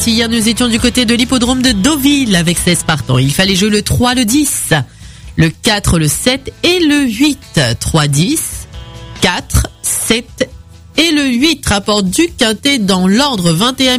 Hier, nous étions du côté de l'hippodrome de Deauville avec 16 partants. Il fallait jouer le 3, le 10, le 4, le 7 et le 8. 3, 10, 4, 7 et le 8. Rapport du quintet dans l'ordre 21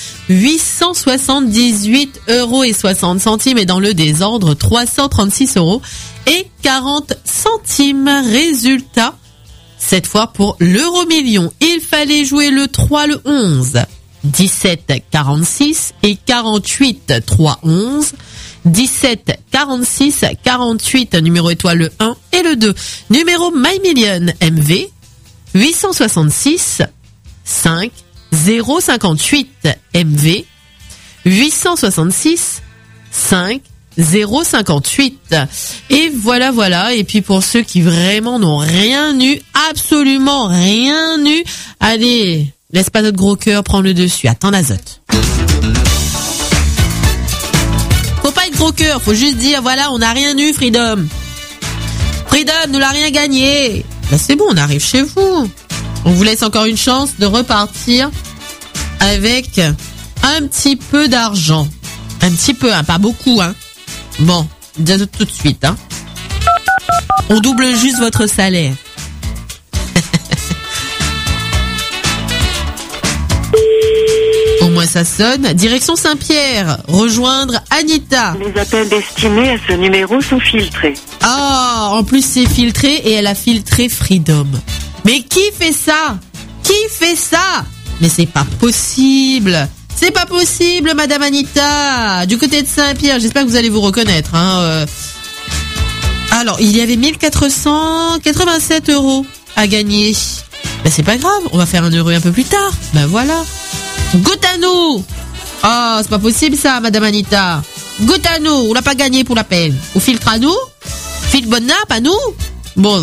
878,60 € et dans le désordre 336 € et 40 centimes. Résultat, cette fois pour l'euro-million, il fallait jouer le 3, le 11. 17, 46 et 48, 3, 11, 17, 46, 48, numéro étoile le 1 et le 2. Numéro My Million MV, 866, 5, 058 MV, 866, 5, 058. Et voilà. Et puis pour ceux qui vraiment n'ont rien eu, absolument rien eu, allez... Laisse pas notre gros cœur prendre le dessus. Attends, azote. Faut pas être gros cœur, faut juste dire, voilà, on n'a rien eu, Freedom. Freedom nous l'a rien gagné. Ben c'est bon, on arrive chez vous. On vous laisse encore une chance de repartir avec un petit peu d'argent. Un petit peu, hein, pas beaucoup, hein. Bon, déjà tout de suite, hein. On double juste votre salaire. Au moins ça sonne. Direction Saint-Pierre. Rejoindre Anita. Les appels destinés à ce numéro sont filtrés. Ah, en plus c'est filtré et elle a filtré Freedom. Mais qui fait ça? Qui fait ça? Mais c'est pas possible. C'est pas possible, Madame Anita. Du côté de Saint-Pierre, j'espère que vous allez vous reconnaître. Hein. Alors, il y avait 1487 € à gagner. Ben c'est pas grave, on va faire un heureux un peu plus tard. Ben voilà. Goûte à nous. Oh, c'est pas possible ça, Madame Anita. Goûte à nous, on l'a pas gagné pour la peine. Ou filtre à nous. Filtre bonne nappe à nous. Bon,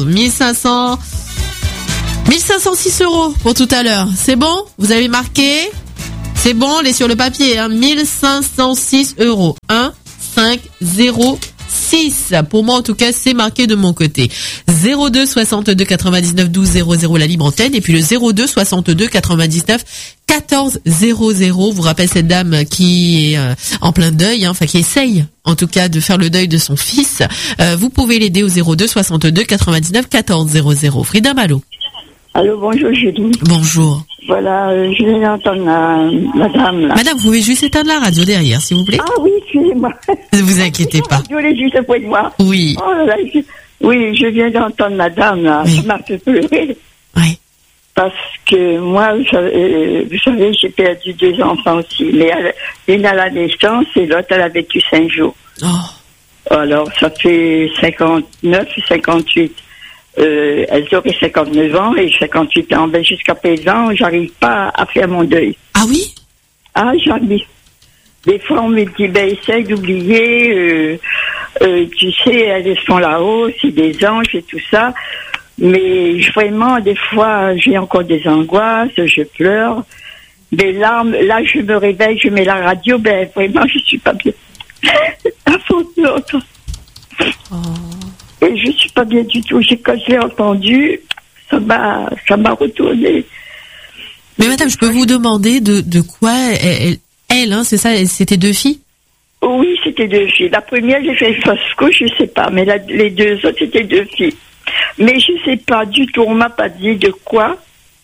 1506 € pour tout à l'heure. C'est bon? Vous avez marqué? C'est bon, elle est sur le papier, hein. 1506 €. 1, 5, 0, 6. Pour moi, en tout cas, c'est marqué de mon côté. 02 62 99 12 00, la libre antenne. Et puis le 02 62 99 14 00. Vous rappelez cette dame qui est en plein deuil, hein, enfin qui essaye, en tout cas, de faire le deuil de son fils. Vous pouvez l'aider au 02 62 99 14 00. Freedom, allô. Allô, bonjour Julie. Bonjour. Voilà, je viens d'entendre madame là. Madame, vous pouvez juste éteindre la radio derrière, s'il vous plaît. Ah oui, excusez-moi. Ne vous inquiétez pas. Je voulais juste près de moi. Oui. Oh là là, oui, je viens d'entendre madame là. Oui. Ça m'a fait pleurer. Oui. Parce que moi, vous savez, j'ai perdu 2 enfants aussi. Mais une à la naissance et l'autre, elle a vécu 5 jours. Oh. Alors, ça fait 59 et 58. Elles auraient 59 ans et 58 ans. Ben, jusqu'à présent, j'arrive pas à faire mon deuil. Ah oui? Ah, j'arrive. Des fois, on me dit, ben, essaye d'oublier, tu sais, elles sont là-haut, c'est des anges et tout ça. Mais vraiment, des fois, j'ai encore des angoisses, je pleure. Des larmes, là, je me réveille, je mets la radio, ben, vraiment, je suis pas bien. À fond de l'autre. Oh. Et je suis pas bien du tout. Quand j'ai entendu, ça m'a retourné. Mais madame, je peux vous demander de quoi elle, hein, c'est ça, c'était 2 filles? Oui, c'était 2 filles. La première, j'ai fait fausse couche, je sais pas. Mais les 2 autres, c'était 2 filles. Mais je sais pas du tout, on m'a pas dit de quoi.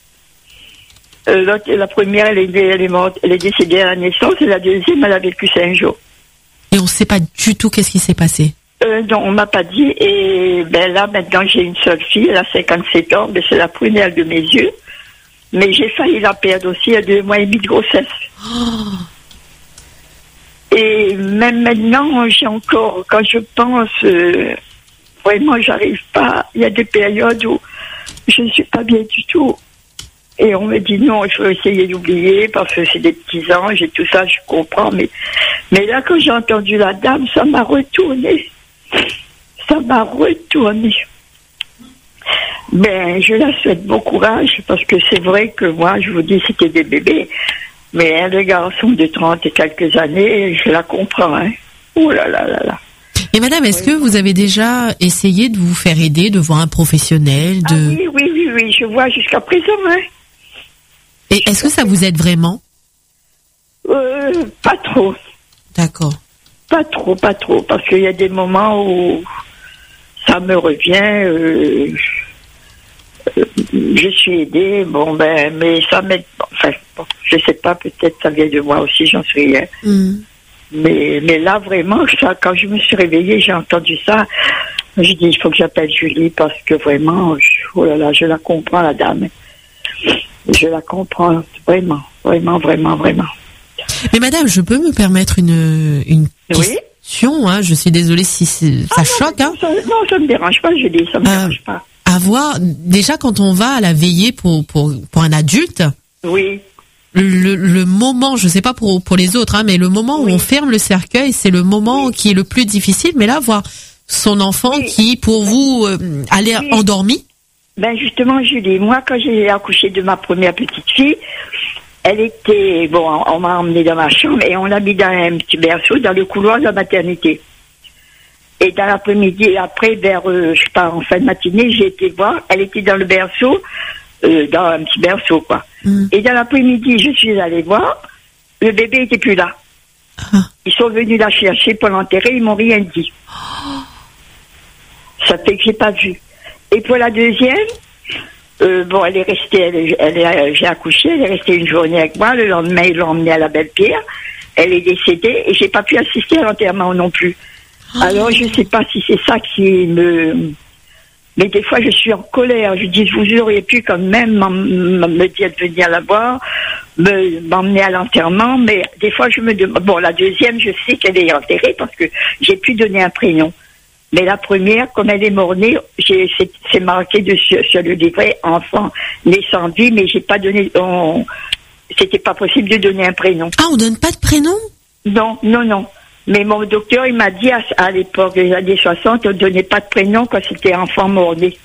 La première, elle est morte, elle est décédée à la naissance, et la deuxième, elle a vécu 5 jours. Et on sait pas du tout qu'est-ce qui s'est passé? Non, on m'a pas dit. Et ben là, maintenant, j'ai une seule fille, elle a 57 ans, mais c'est la première de mes yeux. Mais j'ai failli la perdre aussi à 2 mois et demi de grossesse. Oh. Et même maintenant, j'ai encore, quand je pense, vraiment, j'arrive pas. Il y a des périodes où je ne suis pas bien du tout. Et on me dit non, il faut essayer d'oublier parce que c'est des petits anges et tout ça, je comprends. Mais là, quand j'ai entendu la dame, ça m'a retourné. Ça m'a retourné. Ben, je la souhaite bon courage parce que c'est vrai que moi, je vous dis, c'était des bébés. Mais un des garçons de 30 et quelques années, je la comprends. Hein. Oh là là là là. Et madame, est-ce que vous avez déjà essayé de vous faire aider, de voir un professionnel de... Ah oui, je vois jusqu'à présent. Hein. Et est-ce que ça vous aide vraiment? Pas trop. D'accord. Pas trop. Parce qu'il y a des moments où ça me revient. Je suis aidée, mais ça m'aide. Enfin, bon, je sais pas, peut-être ça vient de moi aussi, j'en sais rien. Mais là, vraiment, quand je me suis réveillée, j'ai entendu ça. Je dis, il faut que j'appelle Julie parce que vraiment, oh là là, je la comprends, la dame. Je la comprends vraiment. Mais madame, je peux me permettre une question, hein, je suis désolée si ça choque. Non, ça me dérange pas, Julie, ça me dérange pas. Déjà quand on va à la veillée pour un adulte, oui. Le moment, je sais pas pour les autres, hein, mais le moment où on ferme le cercueil, c'est le moment qui est le plus difficile. Mais là, voir son enfant qui, pour vous, allait endormi. Ben justement, Julie, moi, quand j'ai accouché de ma première petite fille, elle était, on m'a emmenée dans ma chambre et on l'a mis dans un petit berceau dans le couloir de la maternité. Et dans l'après-midi, après, en fin de matinée, j'ai été voir, elle était dans le berceau, dans un petit berceau, quoi. Et dans l'après-midi, je suis allée voir, le bébé était plus là. Ils sont venus la chercher pour l'enterrer, ils m'ont rien dit. Ça fait que j'ai pas vu. Et pour la deuxième, elle est restée, j'ai accouché, elle est restée une journée avec moi, le lendemain, ils l'ont emmenée à la Belle-Pierre, elle est décédée, et j'ai pas pu assister à l'enterrement non plus. Alors, je sais pas si c'est ça qui me... Mais des fois, je suis en colère. Je dis, vous auriez pu quand même me dire de venir la voir, m'emmener à l'enterrement. Mais des fois, je me demande... Bon, la deuxième, je sais qu'elle est enterrée parce que j'ai pu donner un prénom. Mais la première, comme elle est mornée, c'est marqué sur le livret enfant né sans vie, mais j'ai pas donné... C'était pas possible de donner un prénom. Ah, on donne pas de prénom? Non. Mais mon docteur, il m'a dit à l'époque des années 60, on ne donnait pas de prénom quand c'était enfant mort-né.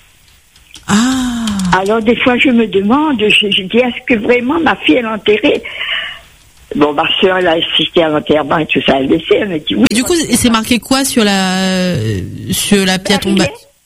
Ah. Alors des fois, je me demande, je dis, est-ce que vraiment ma fille est enterrée? Bon, ma soeur, elle a assisté à l'enterrement et tout ça, elle le sait, elle me dit oui. Et du coup, c'est marqué quoi sur la pierre tombale?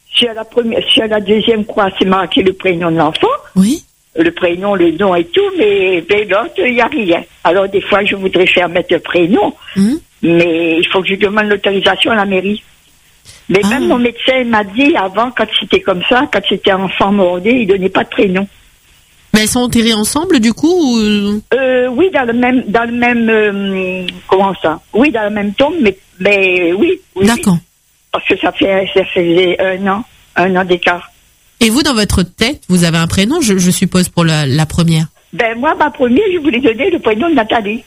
Sur la deuxième croix, c'est marqué le prénom de l'enfant. Oui. Le prénom, le nom et tout, mais l'autre, il n'y a rien. Alors des fois, je voudrais faire mettre le prénom. Mais il faut que je demande l'autorisation à la mairie. Mais même mon médecin m'a dit avant, quand c'était comme ça, quand c'était enfant mort-né, il donnait pas de prénom. Mais elles sont enterrées ensemble, du coup Oui, dans le même comment ça? Oui, dans le même tombe, mais oui. D'accord. Oui. Parce que ça faisait un an d'écart. Et vous, dans votre tête, vous avez un prénom, je suppose, pour la première? Ben moi, ma première, je voulais donner le prénom de Nathalie.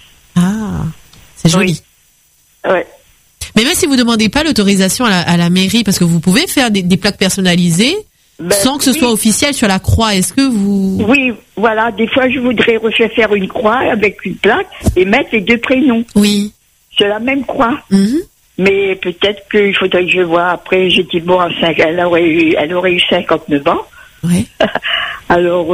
Ah, c'est joli. Oui. Ouais. Mais même si vous demandez pas l'autorisation à la mairie, parce que vous pouvez faire des plaques personnalisées sans que ce soit officiel sur la croix, est-ce que vous... Oui, voilà, des fois je voudrais refaire faire une croix avec une plaque et mettre les deux prénoms. Oui. Sur la même croix. Mais peut-être qu'il faudrait que je vois après. J'ai dit, bon, elle aurait eu 59 ans. Oui. Alors,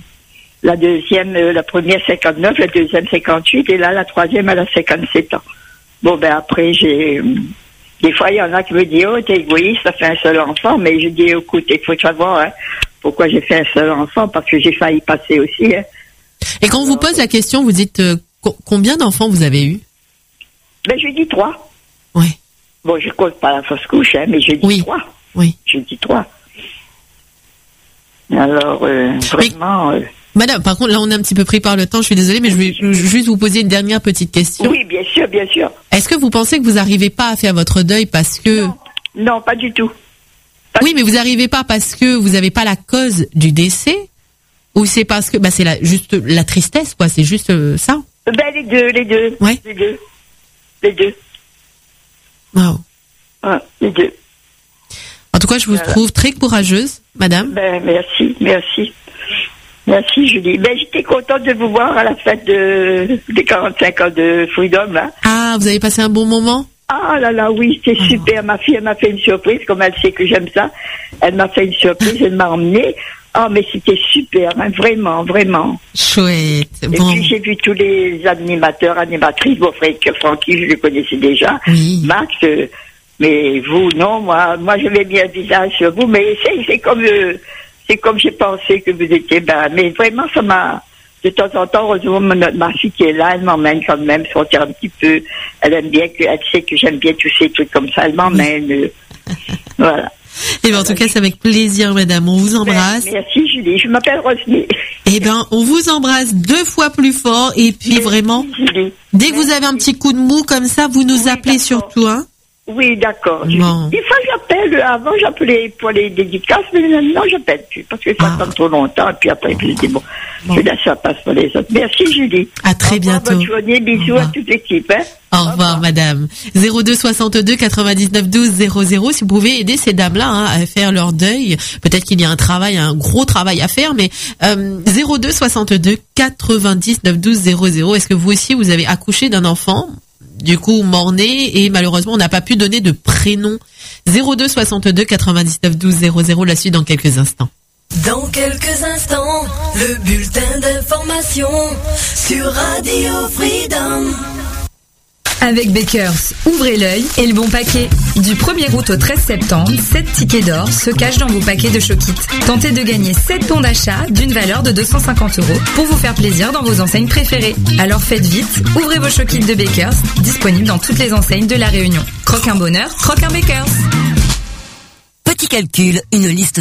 la première 59, la deuxième 58, et là, la troisième, elle a 57 ans. Bon, ben après, des fois, il y en a qui me disent, oh, t'es égoïste, t'as fait un seul enfant. Mais je dis, écoute, il faut savoir pourquoi j'ai fait un seul enfant, parce que j'ai failli passer aussi. Et quand on vous pose la question, vous dites, combien d'enfants vous avez eu? Ben, je dis 3. Oui. Bon, je compte pas la fausse couche, mais je dis 3. Oui. Je dis 3. Alors, vraiment... Madame, par contre, là, on est un petit peu pris par le temps, je suis désolée, mais je vais juste vous poser une dernière petite question. Oui, bien sûr, bien sûr. Est-ce que vous pensez que vous n'arrivez pas à faire votre deuil parce que... Non, pas du tout. Oui, mais vous n'arrivez pas parce que vous n'avez pas la cause du décès? Ou c'est parce que c'est juste la tristesse, quoi, c'est juste ça? Ben, les deux. Ouais. Les deux. Wow. Ouais, les deux. En tout cas, je vous trouve très courageuse, madame. Ben, merci. Merci, Julie. Ben, j'étais contente de vous voir à la fête des 45 ans de Freedom, là. Ah, vous avez passé un bon moment? Ah là, oui, c'était super. Ma fille, elle m'a fait une surprise, comme elle sait que j'aime ça. Elle m'a fait une surprise, elle m'a emmenée. Ah, mais c'était super, hein, vraiment. Chouette. Et puis, j'ai vu tous les animatrices. Bon, Francky, je le connaissais déjà. Oui. Max, mais vous, non, moi, j'avais mis un visage sur vous, mais c'est comme j'ai pensé que vous étiez, mais vraiment, ça de temps en temps, heureusement, ma fille qui est là, elle m'emmène quand même sortir un petit peu. Elle aime bien, elle sait que j'aime bien tous ces trucs comme ça, elle m'emmène. Voilà. Et bien, en tout cas, c'est avec plaisir, madame. On vous embrasse. Merci, Julie. Je m'appelle Roselyne. Eh ben, on vous embrasse 2 fois plus fort. Et puis, Merci, vraiment, Julie. dès que vous avez un petit coup de mou comme ça, vous nous appelez surtout, hein. Oui, d'accord. Bon. Des fois, j'appelle. Avant, j'appelais pour les dédicaces, mais maintenant, j'appelle plus parce que ça prend trop longtemps. Et puis après, je dis bon, je laisse ça passe pour les autres. Merci, Julie. À très bientôt. Bonne journée. Bisous à toute l'équipe. Hein. Au revoir, madame. 02 62 99 12 00. Si vous pouvez aider ces dames-là à faire leur deuil. Peut-être qu'il y a un gros travail à faire, mais 02 62 99 12 00. Est-ce que vous aussi, vous avez accouché d'un enfant, du coup mort-né, et malheureusement, on n'a pas pu donner de prénom? 02 62 99 12 00. La suite dans quelques instants. Dans quelques instants, le bulletin d'information sur Radio Freedom. Avec Bakers, ouvrez l'œil et le bon paquet. Du 1er août au 13 septembre, 7 tickets d'or se cachent dans vos paquets de Showkit. Tentez de gagner 7 bons d'achat d'une valeur de 250 € pour vous faire plaisir dans vos enseignes préférées. Alors faites vite, ouvrez vos Showkits de Bakers, disponibles dans toutes les enseignes de La Réunion. Croque un bonheur, croque un Bakers. Petit calcul, une liste